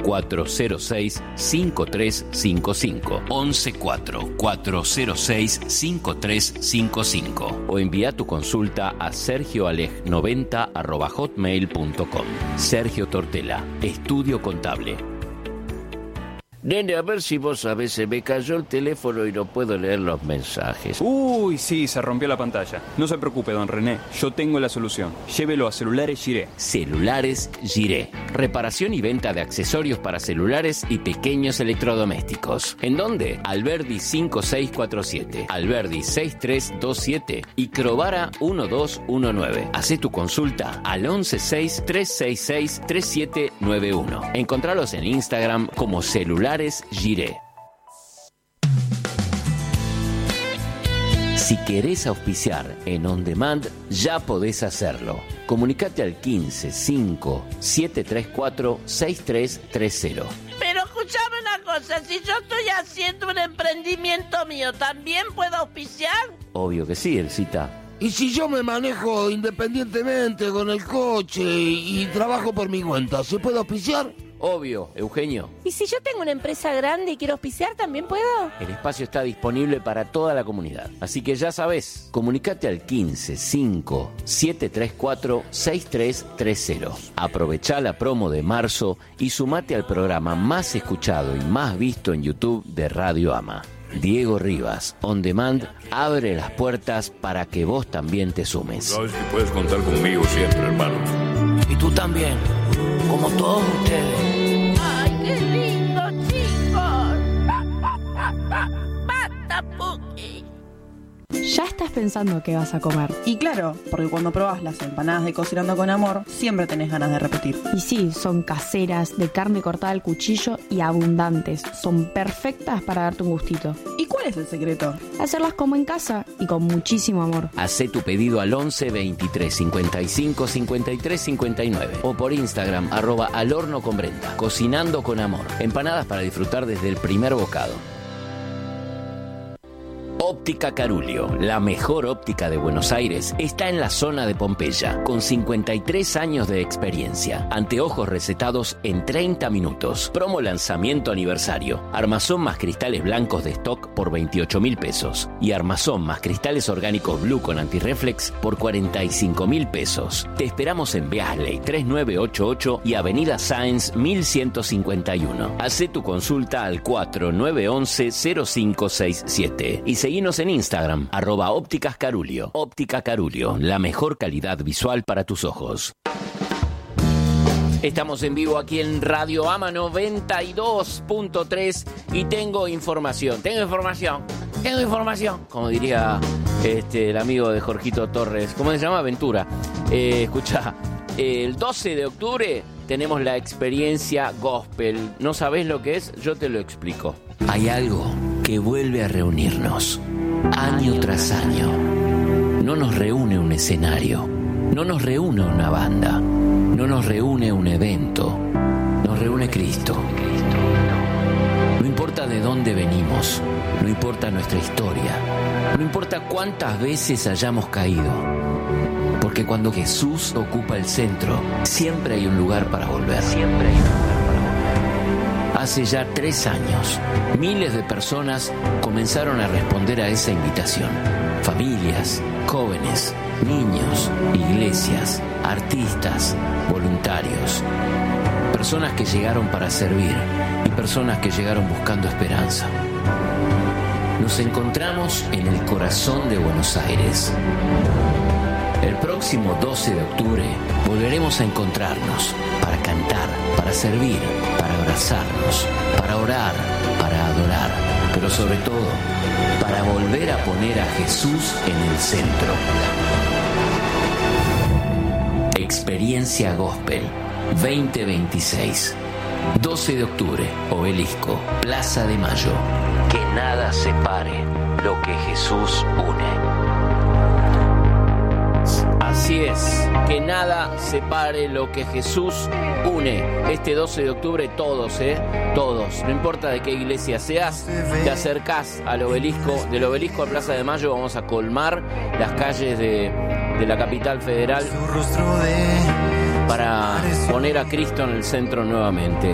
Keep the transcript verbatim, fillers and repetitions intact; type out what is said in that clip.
cuatro cero seis, cinco tres cinco cinco. once cuatro, cuatro cero seis, cinco tres cinco cinco. O envía tu consulta a sergioaleg noventa arroba hotmail punto com. Sergio Tortela, Estudio Contable. Nene, a ver si vos sabés, se me cayó el teléfono y no puedo leer los mensajes. Uy, sí, se rompió la pantalla. No se preocupe, don René, yo tengo la solución. Llévelo a Celulares Giré. Celulares Giré. Reparación y venta de accesorios para celulares y pequeños electrodomésticos. ¿En dónde? Alberdi cinco seis cuatro siete, Alberdi seis tres dos siete y Crovara uno dos uno nueve. Hacé tu consulta al once seis, tres seis seis, tres siete nueve uno. Encontralos en Instagram como Celulares Giré. Si querés auspiciar en On Demand, ya podés hacerlo. Comunicate al quince, cinco, siete tres cuatro, seis tres tres cero. Pero escuchame una cosa, si yo estoy haciendo un emprendimiento mío, ¿también puedo auspiciar? Obvio que sí, Elcita. ¿Y si yo me manejo independientemente con el coche y, y trabajo por mi cuenta, se puede auspiciar? Obvio, Eugenio. ¿Y si yo tengo una empresa grande y quiero auspiciar, también puedo? El espacio está disponible para toda la comunidad. Así que ya sabés, comunicate al quince, cinco, siete tres cuatro, seis tres tres cero. Aprovechá la promo de marzo y sumate al programa más escuchado y más visto en YouTube de Radio Ama. Diego Rivas, On Demand, abre las puertas para que vos también te sumes. Sabes que puedes contar conmigo siempre, hermano. Y tú también, como todos ustedes. ¡Ay, qué lindo, chicos! ¡Basta, Puki! Ya estás pensando qué vas a comer. Y claro, porque cuando probás las empanadas de Cocinando con Amor, siempre tenés ganas de repetir. Y sí, son caseras, de carne cortada al cuchillo y abundantes. Son perfectas para darte un gustito. ¿Y cuál es el secreto? Hacerlas como en casa y con muchísimo amor. Hacé tu pedido al once, veintitrés, cincuenta y cinco, cincuenta y tres, cincuenta y nueve o por Instagram, arroba al horno con Brenda. Cocinando con Amor. Empanadas para disfrutar desde el primer bocado. Óptica Carulio, la mejor óptica de Buenos Aires, está en la zona de Pompeya, con cincuenta y tres años de experiencia. Anteojos recetados en treinta minutos. Promo lanzamiento aniversario. Armazón más cristales blancos de stock por veintiocho mil pesos. Y armazón más cristales orgánicos Blue con antirreflex por cuarenta y cinco mil pesos. Te esperamos en Beasley tres nueve ocho ocho y Avenida Sáenz mil ciento cincuenta y uno. Hacé tu consulta al cuatro nueve once cero cinco seis siete y seguinos en Instagram, arroba ópticas Carulio. Óptica Carulio, la mejor calidad visual para tus ojos. Estamos en vivo aquí en Radio Ama noventa y dos punto tres y tengo información, tengo información, tengo información, como diría este, el amigo de Jorgito Torres, ¿cómo se llama? Ventura. Eh, escucha, el doce de octubre tenemos la experiencia gospel. ¿No sabés lo que es? Yo te lo explico. Hay algo que vuelve a reunirnos, año tras año. No nos reúne un escenario, no nos reúne una banda, no nos reúne un evento, nos reúne Cristo. No importa de dónde venimos, no importa nuestra historia, no importa cuántas veces hayamos caído, porque cuando Jesús ocupa el centro, siempre hay un lugar para volver. Siempre hay un lugar para volver. Hace ya tres años, miles de personas comenzaron a responder a esa invitación. Familias, jóvenes, niños, iglesias, artistas, voluntarios. Personas que llegaron para servir y personas que llegaron buscando esperanza. Nos encontramos en el corazón de Buenos Aires. El próximo doce de octubre volveremos a encontrarnos para cantar, para servir, para abrazarnos, para orar, para adorar, pero sobre todo para volver a poner a Jesús en el centro. Experiencia Gospel veinte veintiséis, doce de octubre, Obelisco, Plaza de Mayo. Que nada separe lo que Jesús une. Así es, que nada separe lo que Jesús une. Este doce de octubre todos, ¿eh? Todos. No importa de qué iglesia seas, te acercás al obelisco, del obelisco a Plaza de Mayo, vamos a colmar las calles de, de la capital federal para poner a Cristo en el centro nuevamente.